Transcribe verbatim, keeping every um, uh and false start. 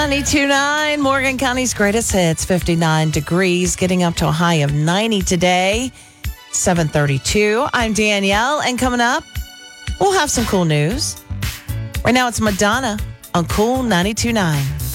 ninety-two point nine, Morgan County's greatest hits, fifty-nine degrees, getting up to a high of ninety today, seven thirty-two. I'm Danielle, and coming up, we'll have some cool news. Right now, it's Madonna on Cool ninety-two point nine.